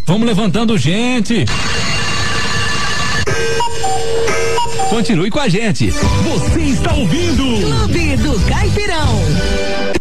Vamos levantando gente. Continue com a gente. Você está ouvindo Clube do Caipirão.